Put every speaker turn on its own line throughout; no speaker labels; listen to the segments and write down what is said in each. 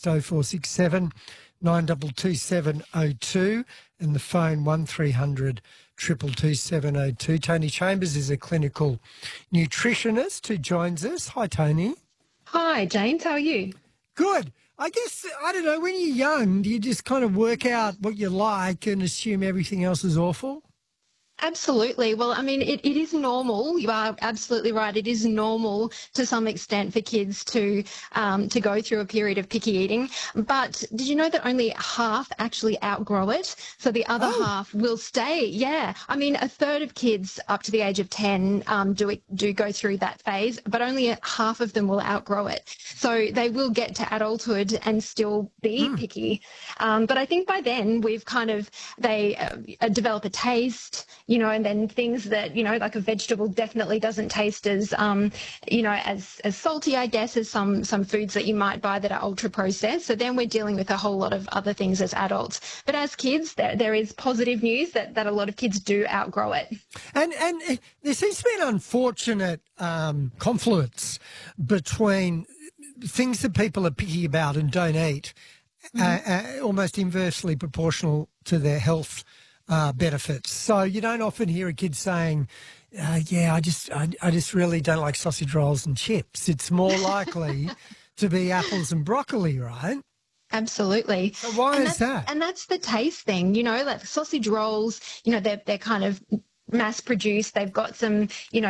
0467 922 702 and the phone 1300 222 702. Tony Chambers is a clinical nutritionist who joins us. Hi, Tony.
Hi, James. How are you?
Good. I guess, I don't know, when you're young, do you just kind of work out what you like and assume everything else is awful?
Absolutely. Well, I mean, it is normal. You are absolutely right. It is normal to some extent for kids to go through a period of picky eating. But did you know that only half actually outgrow it? So the other half will stay. Yeah. I mean, a third of kids up to the age of 10 do go through that phase, but only half of them will outgrow it. So they will get to adulthood and still be picky. But I think by then we've they develop a taste, and then things that, like a vegetable definitely doesn't taste as, as salty, I guess, as some foods that you might buy that are ultra processed. So then we're dealing with a whole lot of other things as adults. But as kids, there is positive news that a lot of kids do outgrow it.
And there seems to be an unfortunate confluence between things that people are picky about and don't eat, almost inversely proportional to their health benefits. So you don't often hear a kid saying, I just really don't like sausage rolls and chips. It's more likely to be apples and broccoli, right?
Absolutely.
So why is that?
And that's the taste thing, like sausage rolls, they're kind of mass produced. They've got some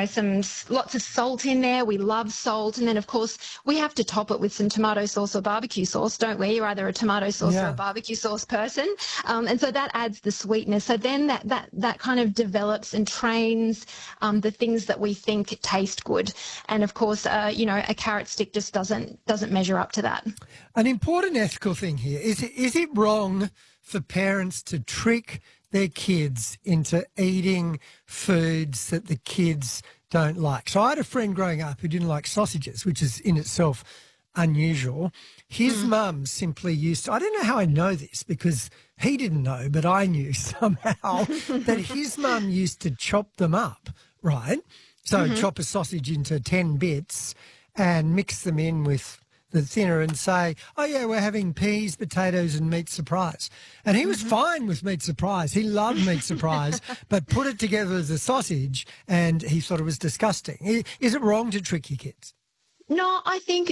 lots of salt in there. We love salt. And then, of course, we have to top it with some tomato sauce or barbecue sauce, don't we? You're either a tomato sauce or a barbecue sauce person. And so that adds the sweetness. So then that kind of develops and trains the things that we think taste good. And, of course, a carrot stick just doesn't measure up to that.
An important ethical thing here, is it wrong for parents to trick their kids into eating foods that the kids don't like? So I had a friend growing up who didn't like sausages, which is in itself unusual. His mum simply used to, I don't know how I know this because he didn't know, but I knew somehow that his mum used to chop them up, right? So chop a sausage into 10 bits and mix them in with the thinner and say, we're having peas, potatoes and meat surprise. And he was fine with meat surprise. He loved meat surprise, but put it together as a sausage and he thought it was disgusting. Is it wrong to trick your kids?
No, I think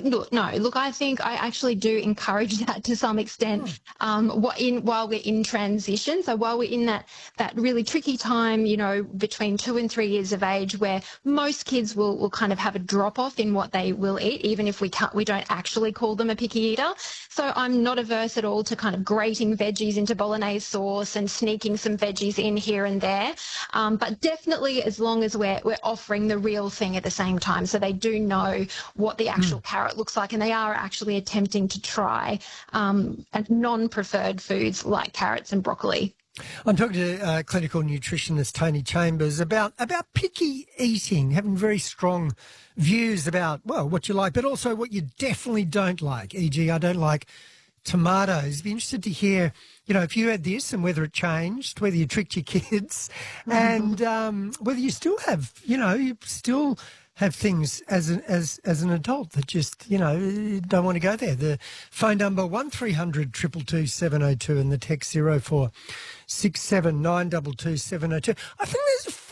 I think I actually do encourage that to some extent. While we're in transition, so while we're in that really tricky time, between 2 and 3 years of age, where most kids will kind of have a drop off in what they will eat, even if we don't actually call them a picky eater. So I'm not averse at all to kind of grating veggies into bolognese sauce and sneaking some veggies in here and there. But definitely as long as we're offering the real thing at the same time, so they do know what the actual carrot looks like, and they are actually attempting to try non-preferred foods like carrots and broccoli.
I'm talking to clinical nutritionist Tony Chambers about picky eating, having very strong views about, what you like, but also what you definitely don't like. E.g., I don't like tomatoes. Be interested to hear, if you had this and whether it changed, whether you tricked your kids, and whether you still have, you still have things as an adult that just, don't want to go there. The phone number 1300 222 702 and the text 0467 922 702. I think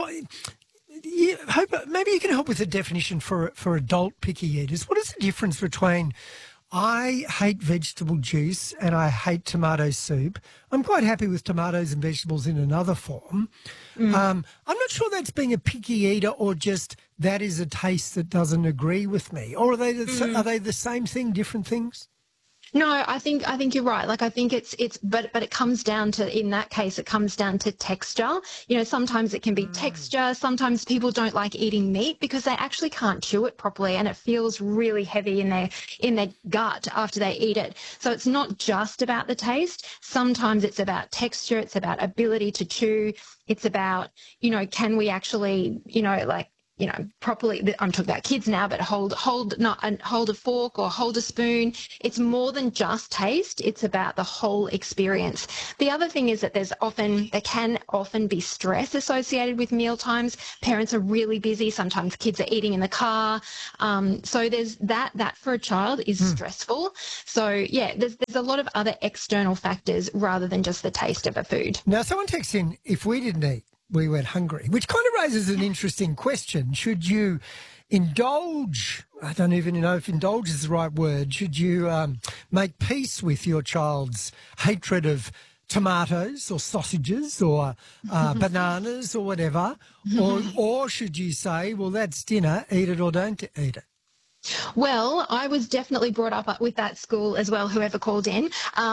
there's maybe you can help with the definition for adult picky eaters. What is the difference between I hate vegetable juice and I hate tomato soup? I'm quite happy with tomatoes and vegetables in another form. I'm not sure that's being a picky eater or just that is a taste that doesn't agree with me. Or are they the same thing, different things?
No, I think you're right. Like, I think but it comes down to, in that case, it comes down to texture. Sometimes it can be texture. Sometimes people don't like eating meat because they actually can't chew it properly and it feels really heavy in their gut after they eat it. So it's not just about the taste. Sometimes it's about texture. It's about ability to chew. It's about, can we actually, properly. I'm talking about kids now, but hold a fork or hold a spoon. It's more than just taste. It's about the whole experience. The other thing is that there can often be stress associated with meal times. Parents are really busy. Sometimes kids are eating in the car. So there's that for a child is stressful. So yeah, there's a lot of other external factors rather than just the taste of a food.
Now, someone texts in, if we didn't eat, we went hungry, which kind of raises an interesting question. Should you indulge? I don't even know if indulge is the right word. Should you make peace with your child's hatred of tomatoes or sausages or bananas or whatever? Or should you say, well, that's dinner, eat it or don't eat it?
Well, I was definitely brought up with that school as well, whoever called in.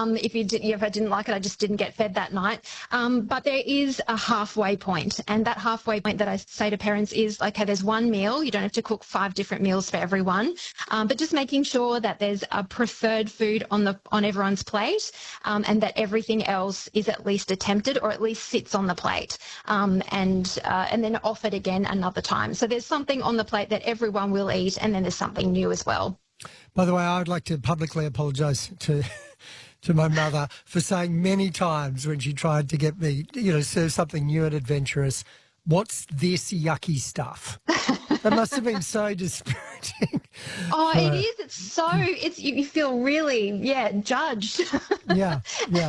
If I didn't like it, I just didn't get fed that night. But there is a halfway point, and that halfway point that I say to parents is, okay, there's one meal. You don't have to cook 5 different meals for everyone, but just making sure that there's a preferred food on everyone's plate, and that everything else is at least attempted or at least sits on the plate, and then offered again another time. So there's something on the plate that everyone will eat, and then there's something new as well.
By the way, I would like to publicly apologise to my mother for saying many times when she tried to get me, serve something new and adventurous, what's this yucky stuff? That must have been so dispiriting.
Oh, it is. You feel really, judged.
Yeah.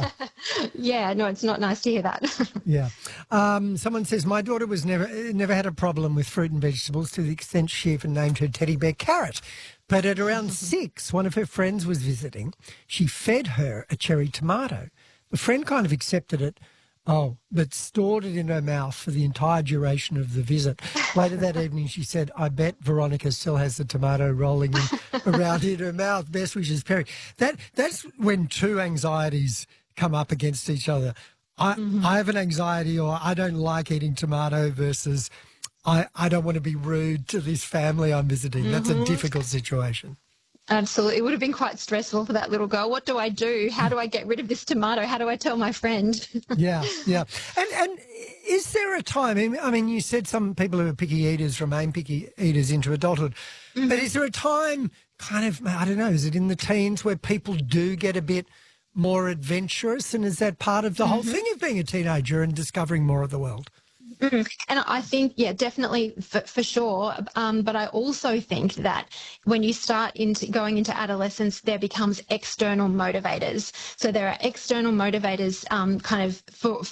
Yeah, no, it's not nice to hear that.
Yeah. Someone says, my daughter was never had a problem with fruit and vegetables to the extent she even named her teddy bear Carrot. But at around 6, one of her friends was visiting. She fed her a cherry tomato. The friend kind of accepted it, but stored it in her mouth for the entire duration of the visit. Later that evening, she said, I bet Veronica still has the tomato rolling around in her mouth. Best wishes, Perry. That's when two anxieties come up against each other. I have an anxiety, or I don't like eating tomato, versus I don't want to be rude to this family I'm visiting. That's a difficult situation.
Absolutely. It would have been quite stressful for that little girl. What do I do? How do I get rid of this tomato? How do I tell my friend?
Yeah. And is there a time, I mean, you said some people who are picky eaters remain picky eaters into adulthood, but is there a time kind of, I don't know, is it in the teens where people do get a bit more adventurous, and is that part of the whole thing of being a teenager and discovering more of the world?
And I think, definitely for sure. But I also think that when you start going into adolescence, there becomes external motivators. So there are external motivators kind of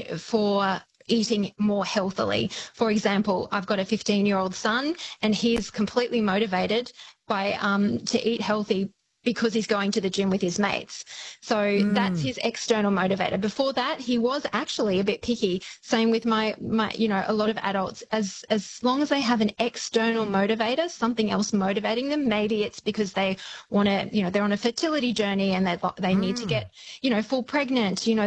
for eating more healthily. For example, I've got a 15-year-old son, and he's completely motivated by to eat healthy because he's going to the gym with his mates. So that's his external motivator. Before that, he was actually a bit picky. Same with my a lot of adults. As long as they have an external motivator, something else motivating them, maybe it's because they want to, they're on a fertility journey and they need to get, fall pregnant. They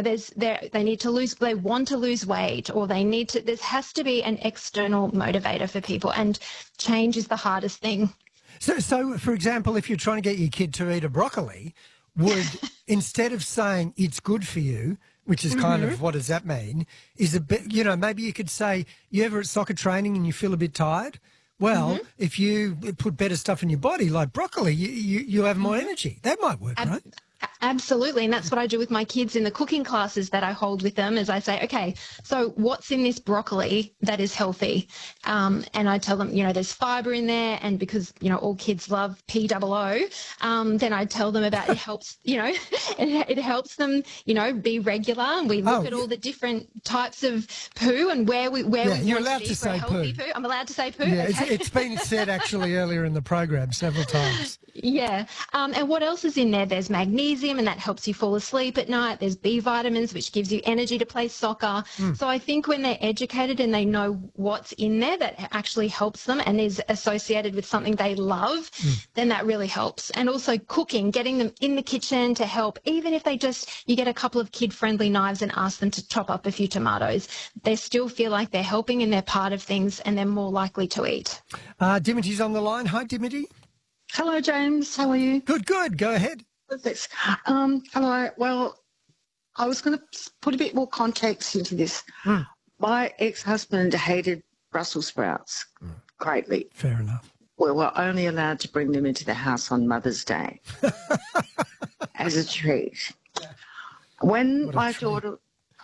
want to lose weight, or there has to be an external motivator for people, and change is the hardest thing.
So, for example, if you're trying to get your kid to eat a broccoli, would, instead of saying it's good for you, which is kind of, what does that mean, is a bit, maybe you could say, you ever at soccer training and you feel a bit tired? Well, if you put better stuff in your body, like broccoli, you have more energy. That might work, right?
Absolutely. And that's what I do with my kids in the cooking classes that I hold with them, is I say, okay, so what's in this broccoli that is healthy? And I tell them, there's fiber in there. And because, all kids love POO, then I tell them about it helps, it helps them, be regular. And we look at all the different types of poo and where we
you're
want
allowed
to
to say
healthy poo. I'm allowed to say poo?
Yeah,
okay.
it's been said actually earlier in the program several times.
Yeah. And what else is in there? There's magnesium, and that helps you fall asleep at night. There's B vitamins, which gives you energy to play soccer. So I think when they're educated and they know what's in there that actually helps them and is associated with something they love, then that really helps. And also cooking, getting them in the kitchen to help, even if you get a couple of kid-friendly knives and ask them to chop up a few tomatoes, they still feel like they're helping and they're part of things, and they're more likely to eat.
Dimity's on the line. Hi, Dimity.
Hello, James. How are you?
Good. Go ahead.
Perfect. Hello. Well, I was going to put a bit more context into this. My ex-husband hated Brussels sprouts. greatly.
Fair enough.
We were only allowed to bring them into the house on Mother's Day as a treat. When
What a
my
treat.
daughter,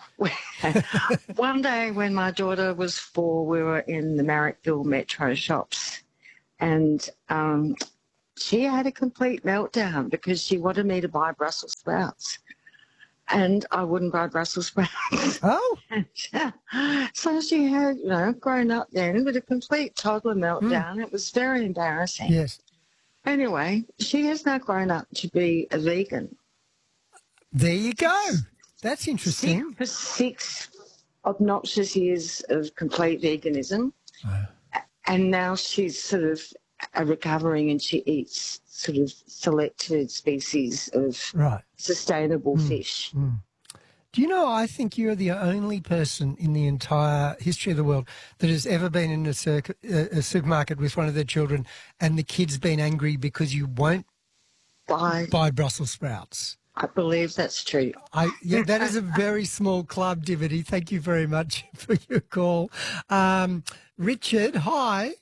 one day when my daughter was 4, we were in the Marrickville Metro shops, and she had a complete meltdown because she wanted me to buy Brussels sprouts, and I wouldn't buy Brussels sprouts.
Oh,
So she had, grown up then with a complete toddler meltdown. It was very embarrassing.
yes.
Anyway, she has now grown up to be a vegan.
There you go. That's interesting.
For 6 obnoxious years of complete veganism. And now she's sort of recovering, and she eats sort of selected species of
Right.
sustainable fish.
Do you know, I think you're the only person in the entire history of the world that has ever been in a supermarket with one of their children and the kid's been angry because you won't buy Brussels sprouts.
I believe that's true.
Yeah, that is a very small club, Divity. Thank you very much for your call. Richard, hi.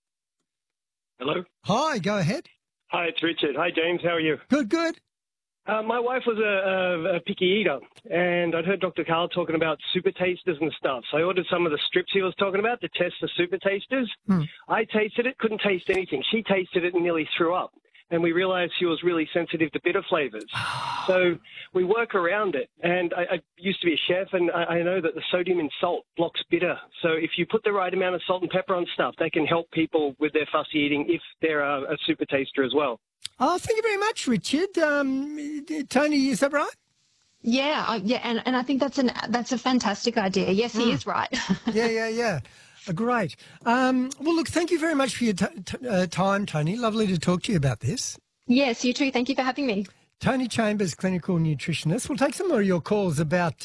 Hello.
Hi, go ahead.
Hi, it's Richard. Hi, James. How are you?
Good, good.
My wife was a picky eater, and I'd heard Dr. Carl talking about super tasters and stuff. So I ordered some of the strips he was talking about to test the super tasters. I tasted it, couldn't taste anything. She tasted it and nearly threw up. And we realized she was really sensitive to bitter flavors. So we work around it. And I used to be a chef, and I know that the sodium in salt blocks bitter. So if you put the right amount of salt and pepper on stuff, they can help people with their fussy eating if they're a super taster as well.
Oh, thank you very much, Richard. Tony, is that right?
Yeah, and I think that's a fantastic idea. Yes, he is right.
Yeah. Great. Well, look, thank you very much for your time, Tony. Lovely to talk to you about this.
Yes, you too. Thank you for having me.
Tony Chambers, clinical nutritionist. We'll take some more of your calls about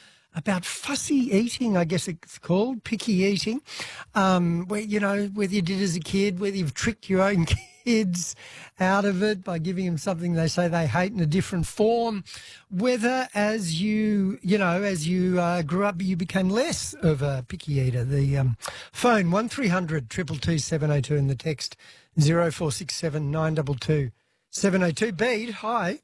fussy eating, I guess it's called, picky eating. Where, whether you did as a kid, whether you've tricked your own kids out of it by giving them something they say they hate in a different form, whether as you grew up, you became less of a picky eater. The phone, 1300 222 702, and the text 0467 922 702. Bede, hi.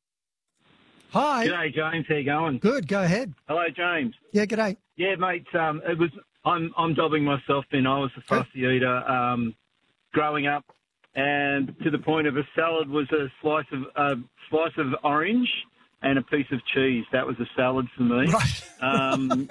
Hi.
G'day, James. How you going?
Good. Go ahead.
Hello, James.
Yeah. G'day.
Yeah, mate. I'm dobbing myself in. I was a fussy eater growing up, and to the point of a salad was a slice of orange and a piece of cheese. That was a salad for me.
Right.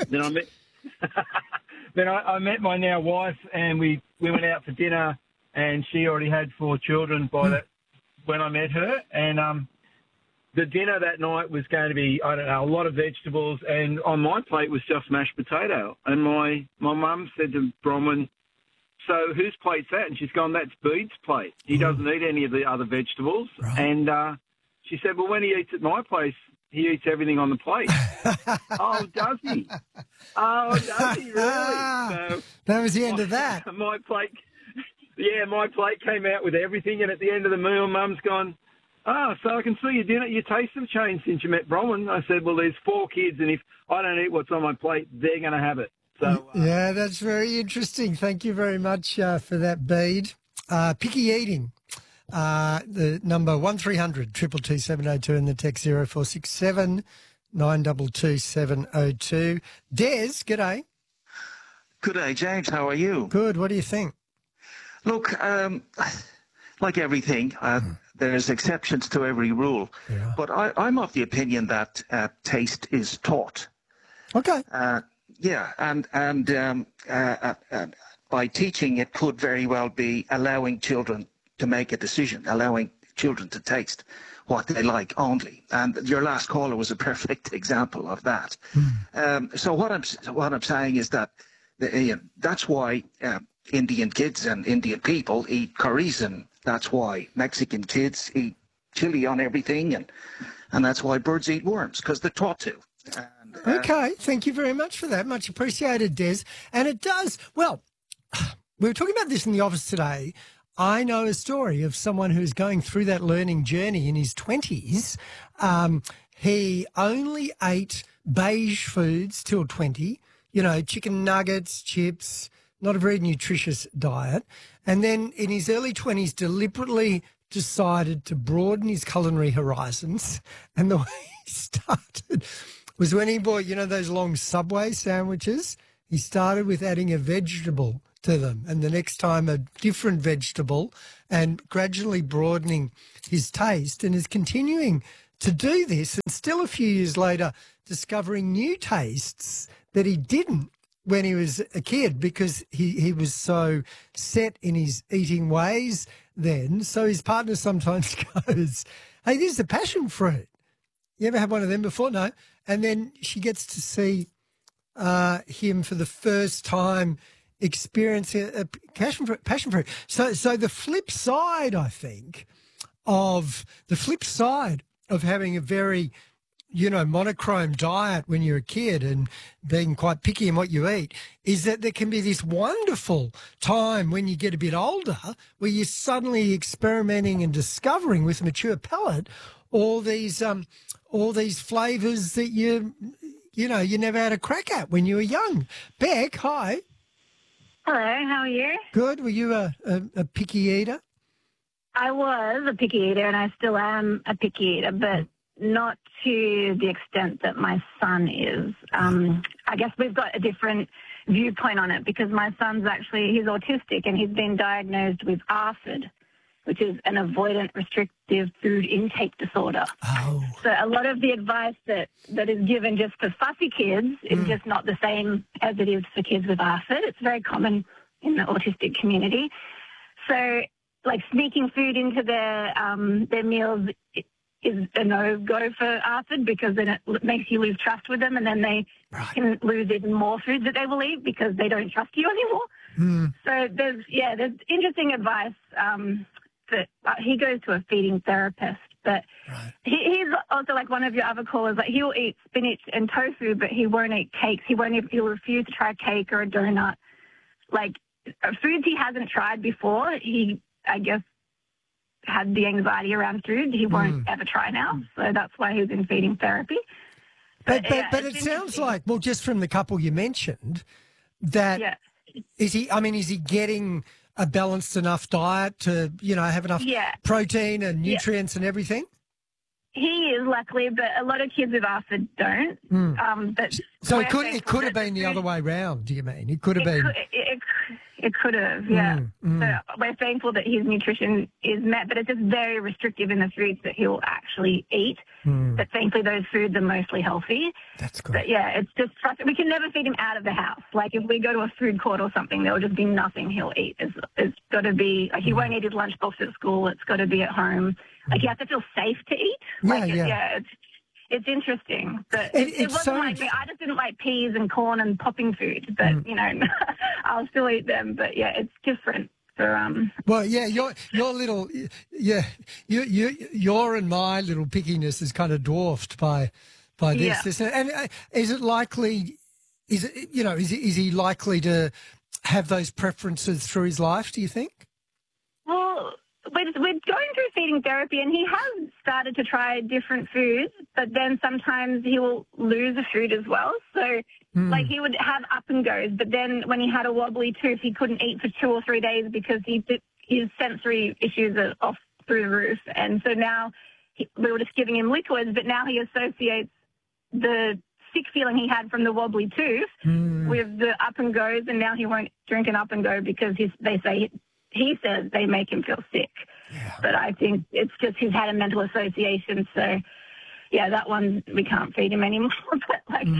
Then I met my now wife, and we went out for dinner, and she already had 4 children by that when I met her, and the dinner that night was going to be, I don't know, a lot of vegetables, and on my plate was just mashed potato. And my mum said to Bronwyn, "So whose plate's that?" And she's gone, "That's Bede's plate. He doesn't eat any of the other vegetables."
Right.
And she said, "Well, when he eats at my place, he eats everything on the plate." Oh, does he? Oh, does he really? So
that was the end of that.
My plate came out with everything, and at the end of the meal, Mum's gone, "Oh, so I can see your tastes have changed since you met Bronwyn." I said, "Well, there's 4 kids, and if I don't eat what's on my plate, they're going to have it." So
yeah, that's very interesting. Thank you very much for that, Bede. Picky eating. The number 1300 222 702 and the text 0467 922 702. Des, g'day.
G'day, James. How are you?
Good. What do you think?
Look, like everything, there's exceptions to every rule.
Yeah.
But I'm of the opinion that taste is taught.
Okay.
And by teaching, it could very well be allowing children to make a decision, allowing children to taste what they like only. And your last caller was a perfect example of that. So what I'm saying is that that's why Indian kids and Indian people eat curries, and that's why Mexican kids eat chili on everything, and that's why birds eat worms, because they're taught to. And,
okay, thank you very much for that. Much appreciated, Des. And it does, well, we were talking about this in the office today. I know a story of someone who's going through that learning journey in his 20s. He only ate beige foods till 20, chicken nuggets, chips, not a very nutritious diet. And then in his early 20s, deliberately decided to broaden his culinary horizons. And the way he started was when he bought, those long Subway sandwiches, he started with adding a vegetable to them, and the next time a different vegetable, and gradually broadening his taste, and is continuing to do this, and still a few years later discovering new tastes that he didn't when he was a kid, because he was so set in his eating ways then. So his partner sometimes goes, "Hey, this is a passion fruit. You ever had one of them before?" No. And then she gets to see him for the first time experience a passion fruit. So the flip side, I think, of having a very, monochrome diet when you're a kid and being quite picky in what you eat, is that there can be this wonderful time when you get a bit older where you're suddenly experimenting and discovering with a mature palate all these flavours that you never had a crack at when you were young. Beck, hi.
Hello, how are you?
Good. Were you a picky eater?
I was a picky eater, and I still am a picky eater, but not to the extent that my son is. I guess we've got a different viewpoint on it, because my son's he's autistic, and he's been diagnosed with ARFID, which is an avoidant restrictive food intake disorder.
Oh.
So a lot of the advice that is given just for fussy kids is just not the same as it is for kids with ARFID. It's very common in the autistic community. So, like, sneaking food into their meals is a no-go for ARFID, because then it makes you lose trust with them, and then they can lose even more food that they will eat because they don't trust you anymore. So there's interesting advice. That he goes to a feeding therapist, but he's also like one of your other callers. Like, he'll eat spinach and tofu, but he won't eat cakes. He'll refuse to try a cake or a donut. Like, foods he hasn't tried before, he, I guess, had the anxiety around food. He won't ever try now, so that's why he's in feeding therapy.
But it sounds like, well, just from the couple you mentioned, that is he getting a balanced enough diet to, have enough protein and nutrients and everything?
He is, luckily, but a lot of kids with ARFID don't. But
so it could have been the other way round, do you mean? It could have been...
It could have, yeah. So we're thankful that his nutrition is met, but it's just very restrictive in the foods that he'll actually eat. But thankfully, those foods are mostly healthy.
That's good.
But yeah, it's just frustrating. We can never feed him out of the house. Like, if we go to a food court or something, there'll just be nothing he'll eat. It's got to be, like, he won't eat his lunchbox at school. It's got to be at home. Like, you have to feel safe to eat. It's interesting, but it wasn't like me. I just didn't like peas and corn and popping food, but I'll still eat them. But yeah, it's different for
Well, yeah, your little your and my little pickiness is kind of dwarfed by this, isn't it? And is it likely? Is he likely to have those preferences through his life? Do you think?
Well, we're going through feeding therapy, and he has started to try different foods, but then sometimes he will lose a food as well. So, like, he would have up and goes, but then when he had a wobbly tooth, he couldn't eat for 2 or 3 days because his sensory issues are off through the roof. And so now we were just giving him liquids, but now he associates the sick feeling he had from the wobbly tooth with the up and goes, and now he won't drink an up and go because he says they make him feel sick. Yeah. But I think it's just he's had a mental association. So, yeah, that one we can't feed him anymore. But,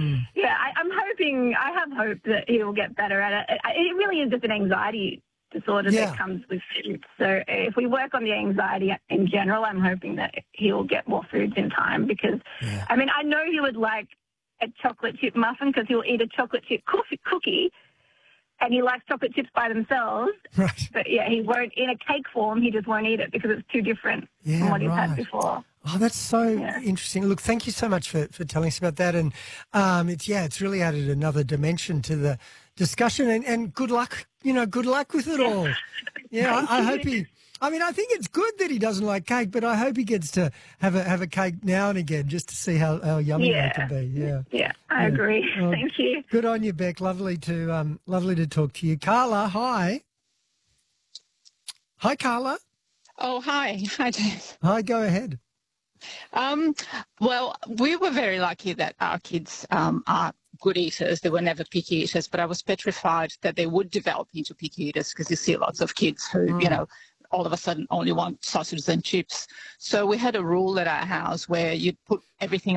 I have hope that he will get better at it. It really is just an anxiety disorder that comes with food. So if we work on the anxiety in general, I'm hoping that he will get more foods in time because, I mean, I know he would like a chocolate chip muffin because he'll eat a chocolate chip cookie. And he likes chocolate chips by themselves. Right. But, yeah, he won't, in a cake form, he just won't eat it because it's too different from what he's had before.
Oh, that's so interesting. Look, thank you so much for telling us about that. And, it's really added another dimension to the discussion. And good luck, good luck with it all. Yeah, I I mean, I think it's good that he doesn't like cake, but I hope he gets to have a cake now and again just to see how yummy they can be. Yeah.
Yeah, I agree.
Well,
Thank you.
Good on you, Beck. Lovely to talk to you. Carla, hi. Hi, Carla.
Oh, hi. Hi, Dave.
Hi, go ahead.
Well, we were very lucky that our kids are good eaters. They were never picky eaters, but I was petrified that they would develop into picky eaters because you see lots of kids who, all of a sudden only want sausages and chips. So we had a rule at our house where you'd put everything